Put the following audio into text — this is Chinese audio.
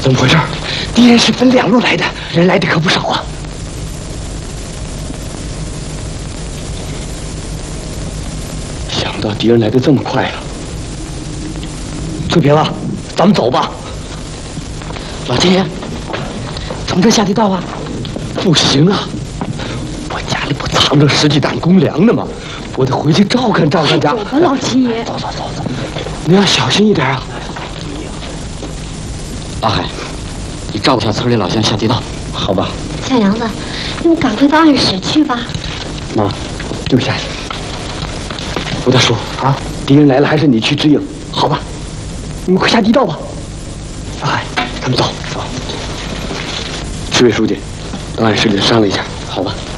怎么回事？敌人是分2路来的，人来的可不少啊。想不到敌人来的这么快啊！翠萍啊，咱们走吧。老金，从这下地道啊？不行啊，我家里不藏着10几担公粮呢吗？我得回去照看照看家。 走吧，老七爷。 走，你要小心一点啊。阿海，你照顾下村里老乡下地道，好吧？ 小杨子，你们赶快到暗室去吧。 妈，对不起。吴大叔啊，敌人来了，还是你去指引，好吧？你们快下地道吧。阿海，咱们走。市委书记，到暗室里商量一下，好吧？